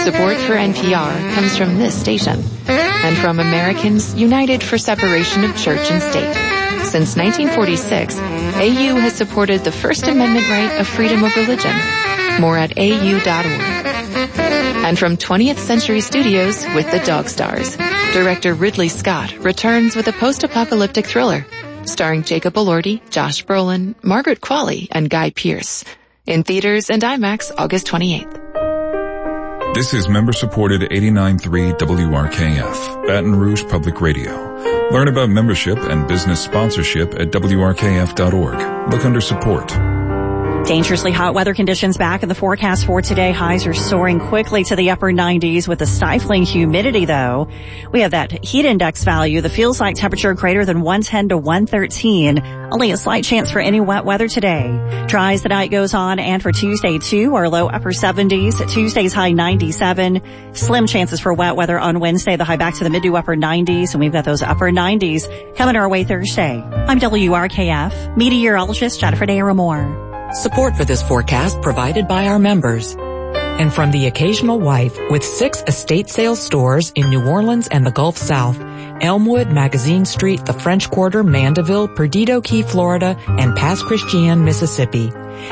Support for NPR comes from this station and from Americans United for Separation of Church and State. Since 1946, AU has supported the First Amendment right of freedom of religion. More at au.org. And from 20th Century Studios with the Dog Stars, director Ridley Scott returns with a post-apocalyptic thriller starring Jacob Elordi, Josh Brolin, Margaret Qualley, and Guy Pearce. In theaters and IMAX August 28th. This is member-supported 89.3 WRKF, Baton Rouge Public Radio. Learn about membership and business sponsorship at WRKF.org. Look under support. Dangerously hot weather conditions back in the forecast for today. Highs are soaring quickly to the upper 90s with a stifling humidity, though. We have that heat index value. The feels like temperature greater than 110 to 113. Only a slight chance for any wet weather today. Dry as the night goes on, and for Tuesday, too, our low upper 70s. Tuesday's high 97. Slim chances for wet weather on Wednesday. The high back to the mid to upper 90s, and we've got those upper 90s coming our way Thursday. I'm WRKF meteorologist Jennifer Daramore. Support for this forecast provided by our members. And from The Occasional Wife, with 6 estate sales stores in New Orleans and the Gulf South, Elmwood, Magazine Street, the French Quarter, Mandeville, Perdido Key, Florida, and Pass Christian, Mississippi.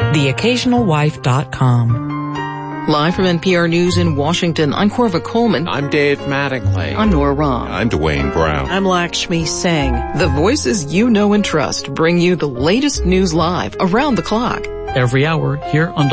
TheOccasionalWife.com. Live from NPR News in Washington, I'm Corva Coleman. I'm Dave Mattingly. I'm Nora Rahm. I'm Dwayne Brown. I'm Lakshmi Singh. The voices you know and trust bring you the latest news live around the clock. Every hour here on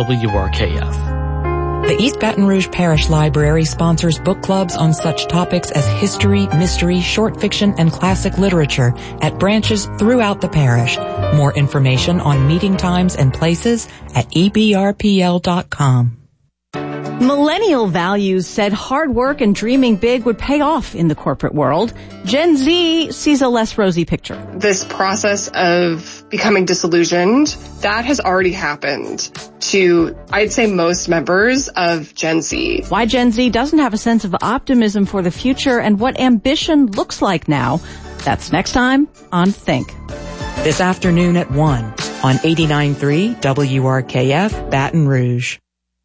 WRKF. The East Baton Rouge Parish Library sponsors book clubs on such topics as history, mystery, short fiction, and classic literature at branches throughout the parish. More information on meeting times and places at ebrpl.com. Millennial values said hard work and dreaming big would pay off in the corporate world. Gen Z sees a less rosy picture. This process of becoming disillusioned, that has already happened to, I'd say, most members of Gen Z. Why Gen Z doesn't have a sense of optimism for the future and what ambition looks like now. That's next time on Think. This afternoon at 1 on 89.3 WRKF Baton Rouge.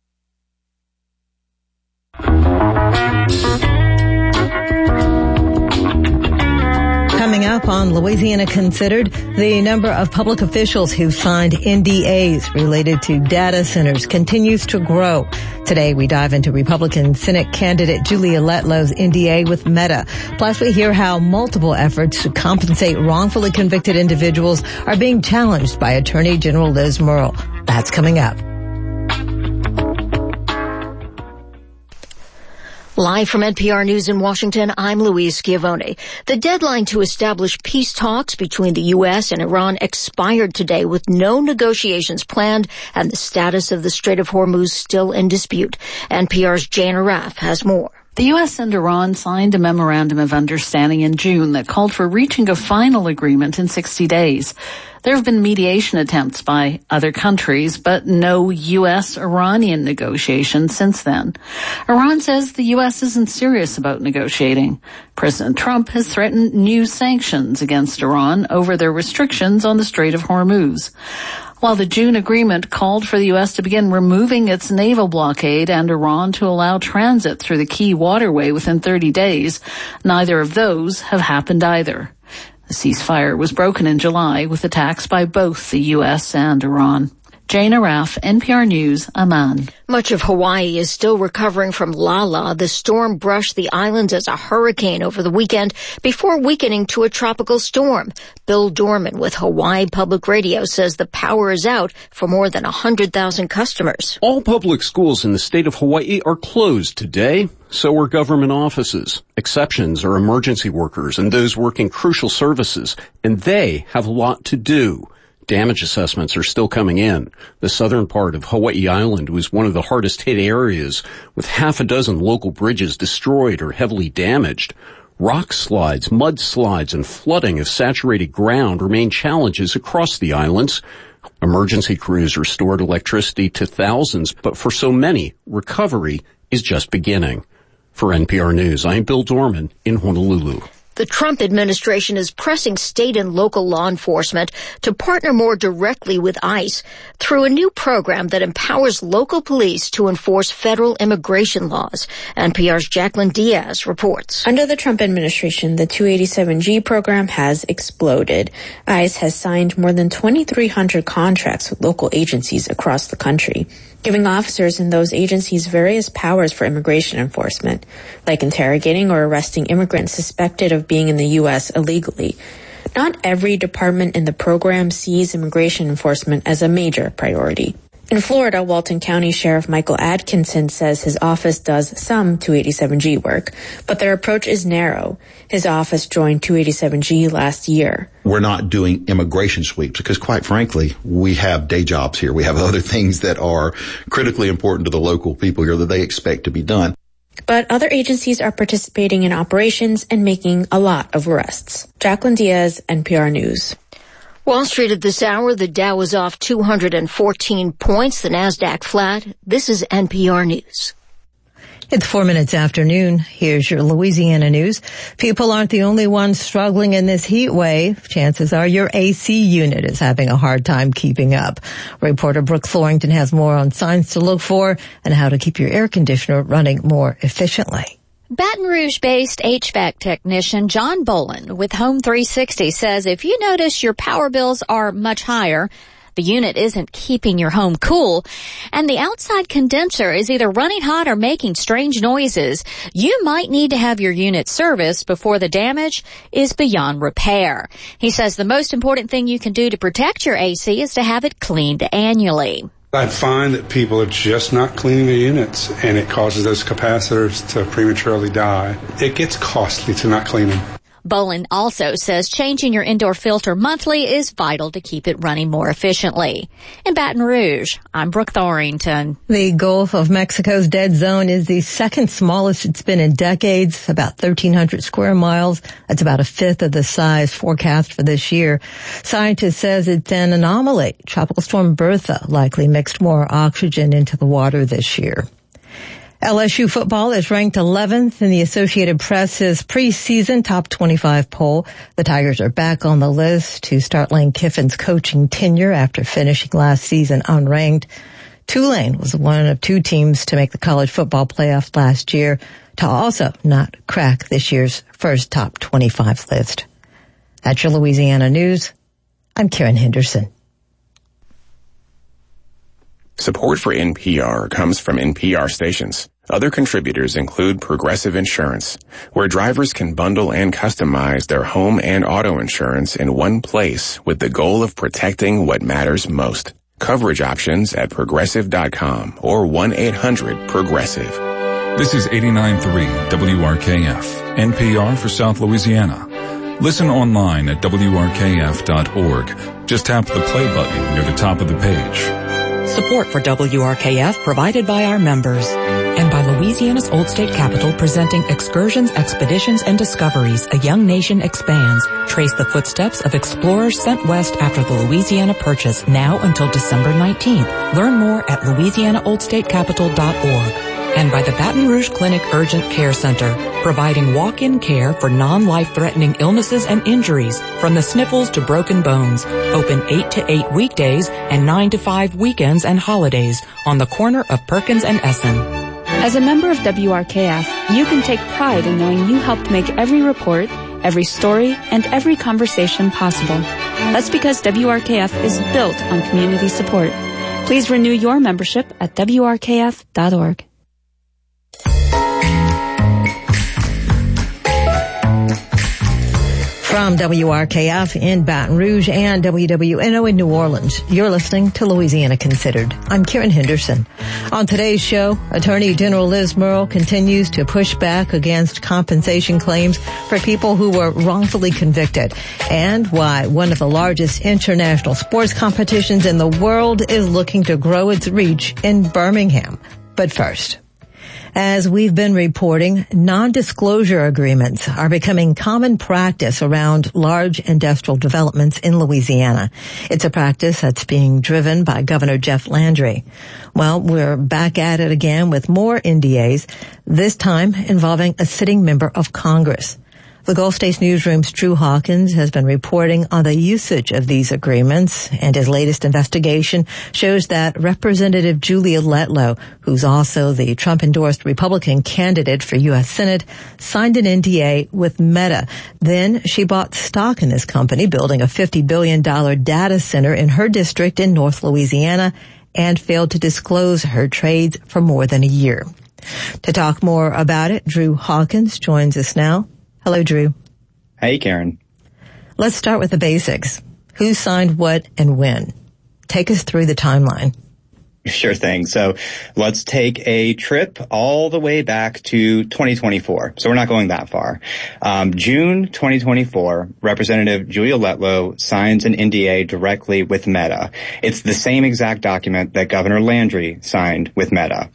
Coming up on Louisiana Considered, the number of public officials who've signed NDAs related to data centers continues to grow. Today, we dive into Republican Senate candidate Julia Letlow's NDA with Meta. Plus, we hear how multiple efforts to compensate wrongfully convicted individuals are being challenged by Attorney General Liz Murrill. That's coming up. Live from NPR News in Washington, I'm Louise Schiavone. The deadline to establish peace talks between the U.S. and Iran expired today with no negotiations planned and the status of the Strait of Hormuz still in dispute. NPR's Jane Arraf has more. The U.S. and Iran signed a memorandum of understanding in June that called for reaching a final agreement in 60 days. There have been mediation attempts by other countries, but no U.S.-Iranian negotiations since then. Iran says the U.S. isn't serious about negotiating. President Trump has threatened new sanctions against Iran over their restrictions on the Strait of Hormuz. While the June agreement called for the U.S. to begin removing its naval blockade and Iran to allow transit through the key waterway within 30 days, neither of those have happened either. The ceasefire was broken in July with attacks by both the U.S. and Iran. Jane Arraf, NPR News, Amman. Much of Hawaii is still recovering from Lala. The storm brushed the islands as a hurricane over the weekend before weakening to a tropical storm. Bill Dorman with Hawaii Public Radio says the power is out for more than 100,000 customers. All public schools in the state of Hawaii are closed today. So are government offices. Exceptions are emergency workers and those working crucial services, and they have a lot to do. Damage assessments are still coming in. The southern part of Hawaii Island was one of the hardest hit areas, with half a dozen local bridges destroyed or heavily damaged. Rock slides, mudslides, and flooding of saturated ground remain challenges across the islands. Emergency crews restored electricity to thousands, but for so many, recovery is just beginning. For NPR News, I'm Bill Dorman in Honolulu. The Trump administration is pressing state and local law enforcement to partner more directly with ICE through a new program that empowers local police to enforce federal immigration laws. NPR's Jacqueline Diaz reports. Under the Trump administration, the 287G program has exploded. ICE has signed more than 2,300 contracts with local agencies across the country, giving officers in those agencies various powers for immigration enforcement, like interrogating or arresting immigrants suspected of being in the U.S. illegally. Not every department in the program sees immigration enforcement as a major priority. In Florida, Walton County Sheriff Michael Atkinson says his office does some 287G work, but their approach is narrow. His office joined 287G last year. We're not doing immigration sweeps because, quite frankly, we have day jobs here. We have other things that are critically important to the local people here that they expect to be done. But other agencies are participating in operations and making a lot of arrests. Jacqueline Diaz, NPR News. Wall Street at this hour, the Dow is off 214 points, the Nasdaq flat. This is NPR News. It's 4 minutes after noon. Here's your Louisiana news. People aren't the only ones struggling in this heat wave. Chances are your AC unit is having a hard time keeping up. Reporter Brooke Florington has more on signs to look for and how to keep your air conditioner running more efficiently. Baton Rouge-based HVAC technician John Bolin with Home 360 says if you notice your power bills are much higher, the unit isn't keeping your home cool, and the outside condenser is either running hot or making strange noises, you might need to have your unit serviced before the damage is beyond repair. He says the most important thing you can do to protect your AC is to have it cleaned annually. I find that people are just not cleaning their units, and it causes those capacitors to prematurely die. It gets costly to not clean them. Bolin also says changing your indoor filter monthly is vital to keep it running more efficiently. In Baton Rouge, I'm Brooke Thorington. The Gulf of Mexico's dead zone is the second smallest it's been in decades, about 1,300 square miles. That's about a fifth of the size forecast for this year. Scientists says it's an anomaly. Tropical storm Bertha likely mixed more oxygen into the water this year. LSU football is ranked 11th in the Associated Press's preseason top 25 poll. The Tigers are back on the list to start Lane Kiffin's coaching tenure after finishing last season unranked. Tulane was one of two teams to make the college football playoff last year to also not crack this year's first top 25 list. That's your Louisiana news. I'm Karen Henderson. Support for NPR comes from NPR stations. Other contributors include Progressive Insurance, where drivers can bundle and customize their home and auto insurance in one place with the goal of protecting what matters most. Coverage options at Progressive.com or 1-800-PROGRESSIVE. This is 89.3 WRKF, NPR for South Louisiana. Listen online at WRKF.org. Just tap the play button near the top of the page. Support for WRKF provided by our members and by Louisiana's Old State Capitol, presenting Excursions, Expeditions, and Discoveries. A Young Nation Expands. Trace the footsteps of explorers sent west after the Louisiana Purchase, now until December 19th. Learn more at louisianaoldstatecapital.org. And by the Baton Rouge Clinic Urgent Care Center, providing walk-in care for non-life-threatening illnesses and injuries, from the sniffles to broken bones. Open 8 to 8 weekdays and 9 to 5 weekends and holidays on the corner of Perkins and Essen. As a member of WRKF, you can take pride in knowing you helped make every report, every story, and every conversation possible. That's because WRKF is built on community support. Please renew your membership at WRKF.org. From WRKF in Baton Rouge and WWNO in New Orleans, you're listening to Louisiana Considered. I'm Karen Henderson. On today's show, Attorney General Liz Murrill continues to push back against compensation claims for people who were wrongfully convicted, and why one of the largest international sports competitions in the world is looking to grow its reach in Birmingham. But first, as we've been reporting, non-disclosure agreements are becoming common practice around large industrial developments in Louisiana. It's a practice that's being driven by Governor Jeff Landry. Well, we're back at it again with more NDAs, this time involving a sitting member of Congress. The Gulf States Newsroom's Drew Hawkins has been reporting on the usage of these agreements, and his latest investigation shows that Representative Julia Letlow, who's also the Trump-endorsed Republican candidate for U.S. Senate, signed an NDA with Meta. Then she bought stock in this company, building a $50 billion data center in her district in North Louisiana, and failed to disclose her trades for more than a year. To talk more about it, Drew Hawkins joins us now. Hello, Drew. Hey, Karen. Let's start with the basics. Who signed what and when? Take us through the timeline. Sure thing. So let's take a trip all the way back to 2024. So we're not going that far. June 2024, Representative Julia Letlow signs an NDA directly with Meta. It's the same exact document that Governor Landry signed with Meta.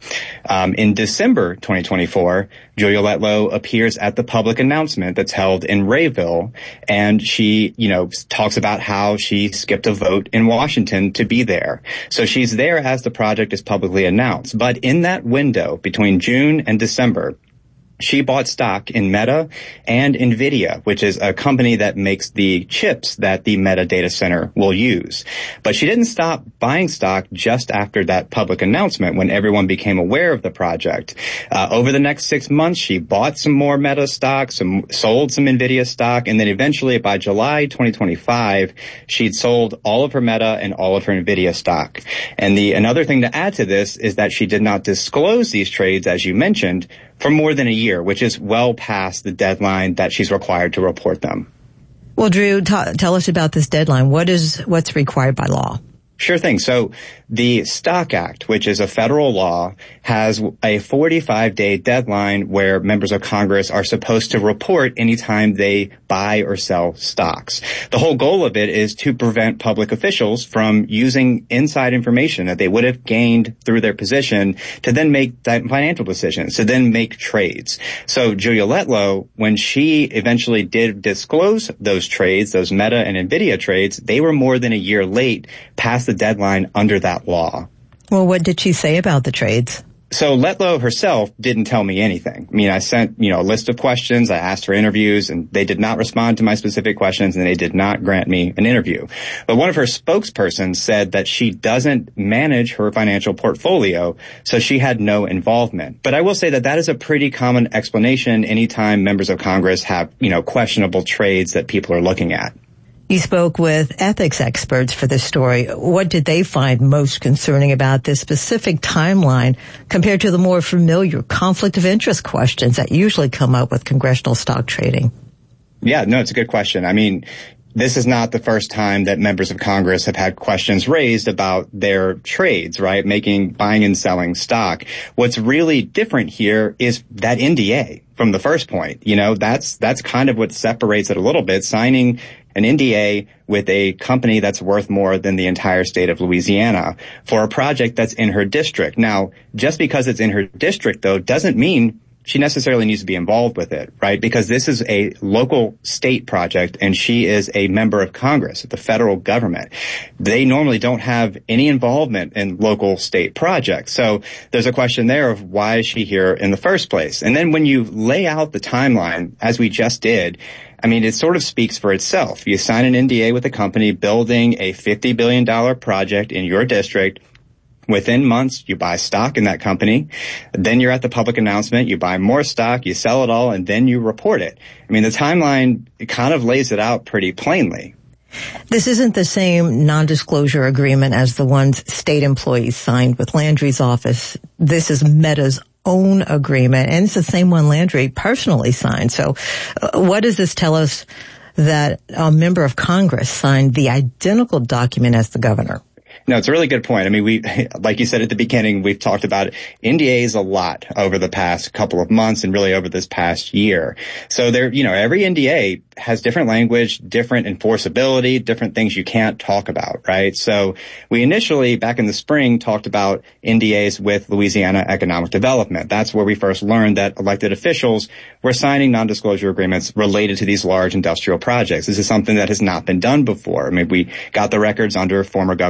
In December 2024, Julia Letlow appears at the public announcement that's held in Rayville, and she, talks about how she skipped a vote in Washington to be there. So she's there as the project is publicly announced. But in that window between June and December, she bought stock in Meta and NVIDIA, which is a company that makes the chips that the Meta data center will use. But she didn't stop buying stock just after that public announcement when everyone became aware of the project. Over the next 6 months, she bought some more Meta stock, sold some NVIDIA stock, and then eventually by July 2025, she'd sold all of her Meta and all of her NVIDIA stock. And another thing to add to this is that she did not disclose these trades, as you mentioned, for more than a year, which is well past the deadline that she's required to report them. Well, Drew, tell us about this deadline. What's required by law? Sure thing. So the Stock Act, which is a federal law, has a 45-day deadline where members of Congress are supposed to report anytime they buy or sell stocks. The whole goal of it is to prevent public officials from using inside information that they would have gained through their position to then make financial decisions, to then make trades. So Julia Letlow, when she eventually did disclose those trades, those Meta and NVIDIA trades, they were more than a year late past the deadline under that law. Well, what did she say about the trades? So Letlow herself didn't tell me anything. I mean, I sent, a list of questions. I asked for interviews, and they did not respond to my specific questions, and they did not grant me an interview. But one of her spokespersons said that she doesn't manage her financial portfolio, so she had no involvement. But I will say that is a pretty common explanation anytime members of Congress have, questionable trades that people are looking at. You spoke with ethics experts for this story. What did they find most concerning about this specific timeline compared to the more familiar conflict of interest questions that usually come up with congressional stock trading? Yeah, no, it's a good question. I mean, this is not the first time that members of Congress have had questions raised about their trades, right? Buying and selling stock. What's really different here is that NDA from the first point. That's kind of what separates it a little bit. Signing an NDA with a company that's worth more than the entire state of Louisiana for a project that's in her district. Now, just because it's in her district, though, doesn't mean she necessarily needs to be involved with it, right? Because this is a local state project, and she is a member of Congress, the federal government. They normally don't have any involvement in local state projects. So there's a question there of why is she here in the first place? And then when you lay out the timeline, as we just did, I mean, it sort of speaks for itself. You sign an NDA with a company building a $50 billion project in your district. Within months, you buy stock in that company. Then you're at the public announcement. You buy more stock, you sell it all, and then you report it. I mean, the timeline, it kind of lays it out pretty plainly. This isn't the same non-disclosure agreement as the ones state employees signed with Landry's office. This is Meta's own agreement, and it's the same one Landry personally signed. So what does this tell us that a member of Congress signed the identical document as the governor? No, it's a really good point. I mean, like you said at the beginning, we've talked about NDAs a lot over the past couple of months and really over this past year. So every NDA has different language, different enforceability, different things you can't talk about, right? So we initially, back in the spring, talked about NDAs with Louisiana Economic Development. That's where we first learned that elected officials were signing non-disclosure agreements related to these large industrial projects. This is something that has not been done before. I mean, we got the records under former Governor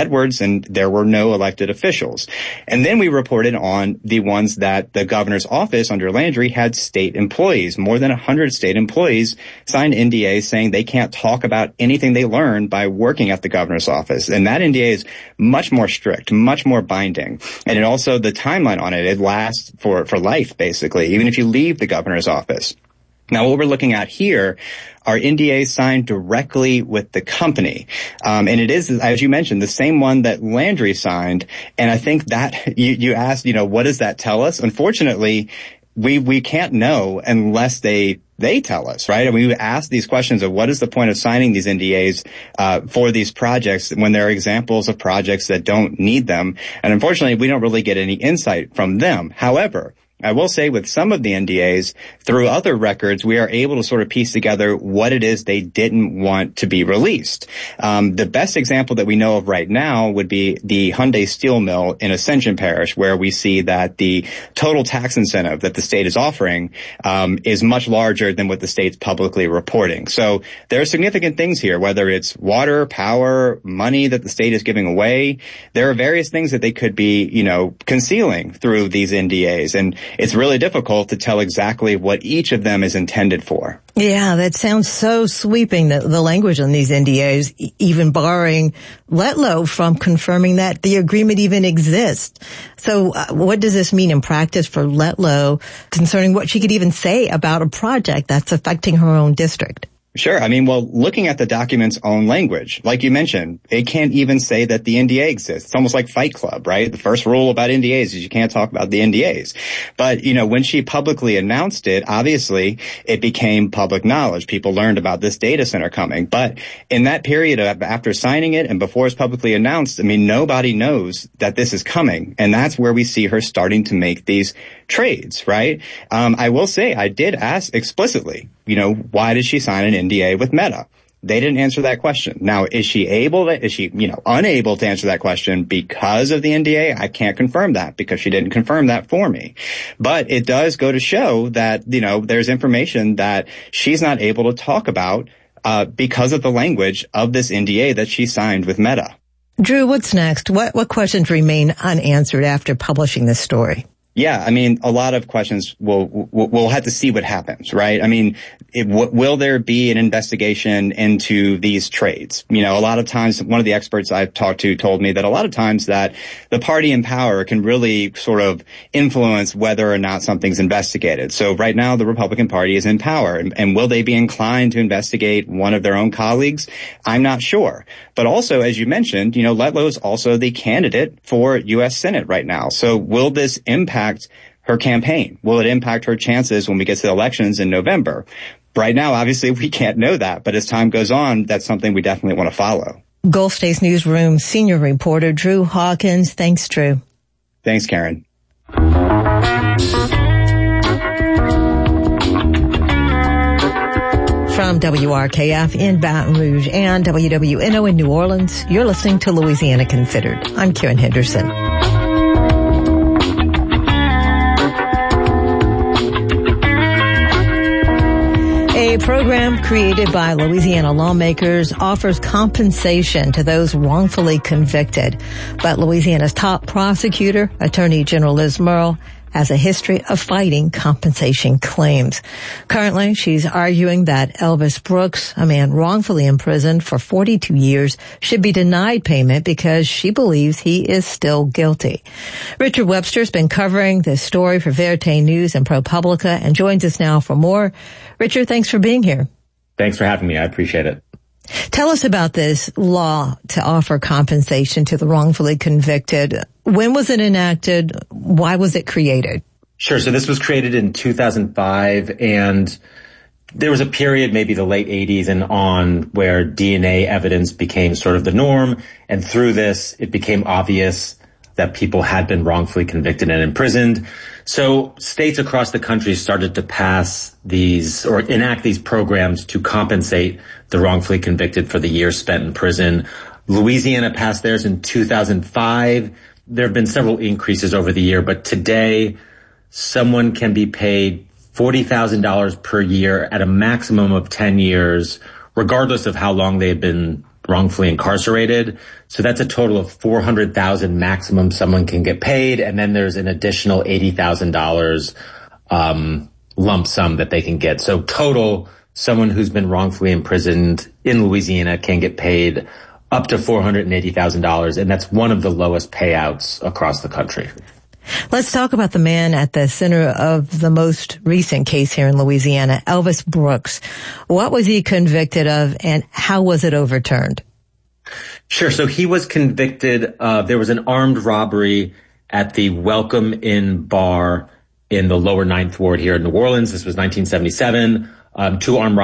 Edwards, and there were no elected officials. And then we reported on the ones that the governor's office under Landry had state employees. More than 100 state employees signed NDAs saying they can't talk about anything they learned by working at the governor's office. And that NDA is much more strict, much more binding. And it also, the timeline on it lasts for life, basically, even if you leave the governor's office. Now, what we're looking at here are NDAs signed directly with the company. And it is, as you mentioned, the same one that Landry signed. And I think that you asked, what does that tell us? Unfortunately, we can't know unless they tell us, right? And we ask these questions of what is the point of signing these NDAs for these projects when there are examples of projects that don't need them. And unfortunately, we don't really get any insight from them. However, I will say with some of the NDAs, through other records, we are able to sort of piece together what it is they didn't want to be released. The best example that we know of right now would be the Hyundai steel mill in Ascension Parish, where we see that the total tax incentive that the state is offering is much larger than what the state's publicly reporting. So there are significant things here, whether it's water, power, money that the state is giving away. There are various things that they could be, concealing through these NDAs. And it's really difficult to tell exactly what each of them is intended for. Yeah, that sounds so sweeping, the language on these NDAs, even barring Letlow from confirming that the agreement even exists. So what does this mean in practice for Letlow concerning what she could even say about a project that's affecting her own district? Sure. Looking at the document's own language, like you mentioned, it can't even say that the NDA exists. It's almost like Fight Club, right? The first rule about NDAs is you can't talk about the NDAs. But, when she publicly announced it, obviously it became public knowledge. People learned about this data center coming. But in that period after signing it and before it's publicly announced, nobody knows that this is coming. And that's where we see her starting to make these trades, right? I will say I did ask explicitly, why did she sign an NDA with Meta? They didn't answer that question. Now, is she unable to answer that question because of the NDA? I can't confirm that because she didn't confirm that for me. But it does go to show that, there's information that she's not able to talk about because of the language of this NDA that she signed with Meta. Drew, what's next? What questions remain unanswered after publishing this story? Yeah, a lot of questions we'll have to see what happens, right? Will there be an investigation into these trades? A lot of times, one of the experts I've talked to told me that a lot of times that the party in power can really sort of influence whether or not something's investigated. So right now, the Republican Party is in power, and will they be inclined to investigate one of their own colleagues? I'm not sure. But also, as you mentioned, Letlow is also the candidate for U.S. Senate right now. So will this impact her campaign? Will it impact her chances when we get to the elections in November? Right now, obviously, we can't know that. But as time goes on, that's something we definitely want to follow. Gulf States Newsroom senior reporter Drew Hawkins. Thanks, Drew. Thanks, Karen. From WRKF in Baton Rouge and WWNO in New Orleans, you're listening to Louisiana Considered. I'm Karen Henderson. A program created by Louisiana lawmakers offers compensation to those wrongfully convicted. But Louisiana's top prosecutor, Attorney General Liz Murrill, has a history of fighting compensation claims. Currently, she's arguing that Elvis Brooks, a man wrongfully imprisoned for 42 years, should be denied payment because she believes he is still guilty. Richard Webster's been covering this story for Verite News and ProPublica and joins us now for more. Richard, thanks for being here. Thanks for having me. I appreciate it. Tell us about this law to offer compensation to the wrongfully convicted. When was it enacted? Why was it created? Sure. So this was created in 2005, and there was a period, maybe the late 80s and on, where DNA evidence became sort of the norm. And through this, it became obvious that people had been wrongfully convicted and imprisoned. So states across the country started to pass these or enact these programs to compensate the wrongfully convicted for the years spent in prison. Louisiana passed theirs in 2005. There have been several increases over the year, but today someone can be paid $40,000 per year at a maximum of 10 years, regardless of how long they've been wrongfully incarcerated. So that's a total of $400,000 maximum someone can get paid. And then there's an additional $80,000 lump sum that they can get. So total, someone who's been wrongfully imprisoned in Louisiana can get paid up to $480,000. And that's one of the lowest payouts across the country. Let's talk about the man at the center of the most recent case here in Louisiana, Elvis Brooks. What was he convicted of and how was it overturned? Sure. So he was convicted of, there was an armed robbery at the Welcome Inn bar in the lower Ninth Ward here in New Orleans. This was 1977. Two armed